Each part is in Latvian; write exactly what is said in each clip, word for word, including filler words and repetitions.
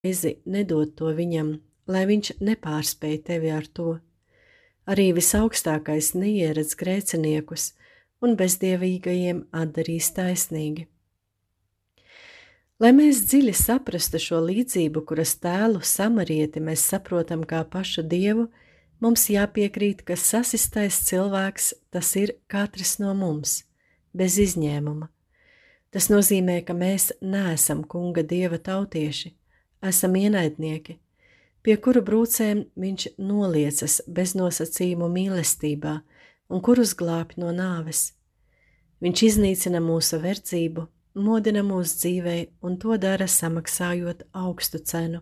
reizi nedod to viņam, lai viņš nepārspēj tevi ar to. Arī visaugstākais neieredz grēciniekus un bezdievīgajiem atdarīs taisnīgi. Lai mēs dziļi saprastu šo līdzību, kuras tēlu samarieti mēs saprotam kā pašu Dievu, mums jāpiekrīt, ka sasistais cilvēks tas ir katrs no mums, bez izņēmuma. Tas nozīmē, ka mēs neesam kunga Dieva tautieši, esam ienaidnieki, pie kuru brūcēm viņš noliecas beznosacījumu mīlestībā un kurus glābj no nāves. Viņš iznīcina mūsu verdzību, modina mūsu dzīvei un to dara samaksājot augstu cenu.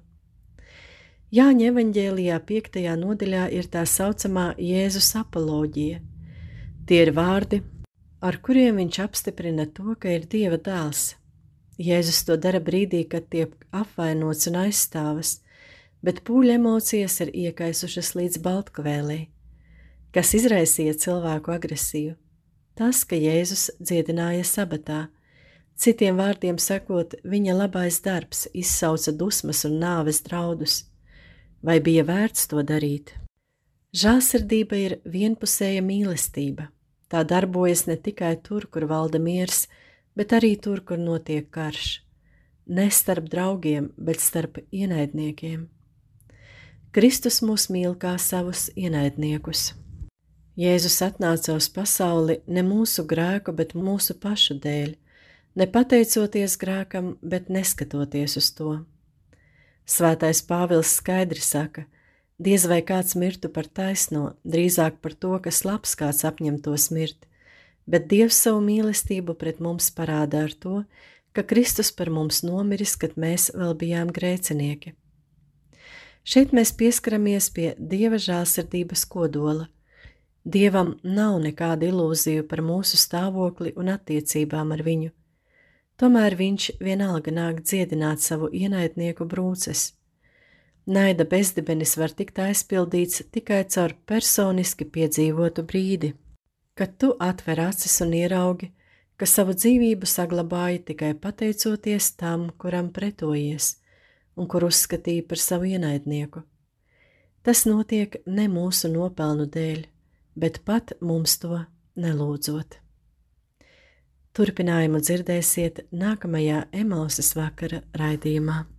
Jāņa evaņģēlijā piektajā nodaļā ir tā saucamā Jēzus apoloģija. Tie ir vārdi, ar kuriem viņš apstiprina to, ka ir Dieva dēls. Jēzus to dara brīdī, kad tiek apvainots un aizstāvas, bet pūļu emocijas ir iekaisušas līdz baltkvēlei. Kas izraisīja cilvēku agresiju? Tas, ka Jēzus dziedināja sabatā. Citiem vārdiem sakot, viņa labais darbs izsauca dusmas un nāves draudus. Vai bija vērts to darīt? Žēlsirdība ir vienpusēja mīlestība. Tā darbojas ne tikai tur, kur valda miers, bet arī tur, kur notiek karš. Ne starp draugiem, bet starp ienaidniekiem. Kristus mūs mīl kā savus ienaidniekus. Jēzus atnāca uz pasauli ne mūsu grēku, bet mūsu pašu dēļ, ne pateicoties grēkam, bet neskatoties uz to. Svētais Pāvils skaidri saka, diez vai kāds mirtu par taisno, drīzāk par to, kas labs kāds apņemtos mirt, bet Dievs savu mīlestību pret mums parāda ar to, ka Kristus par mums nomiris, kad mēs vēl bijām grēcinieki. Šeit mēs pieskaramies pie Dieva žēlsirdības kodola. Dievam nav nekāda ilūzija par mūsu stāvokli un attiecībām ar viņu. Tomēr viņš vienalga nāk dziedināt savu ienaidnieku brūces. Naida bezdibenis var tikt aizpildīts tikai caur personiski piedzīvotu brīdi, kad tu atver acis un ieraugi, ka savu dzīvību saglabāji tikai pateicoties tam, kuram pretojies, un kur uzskatīja par savu ienaidnieku. Tas notiek ne mūsu nopelnu dēļ, bet pat mums to nelūdzot. Turpinājumu dzirdēsiet nākamajā Emausas vakara raidījumā.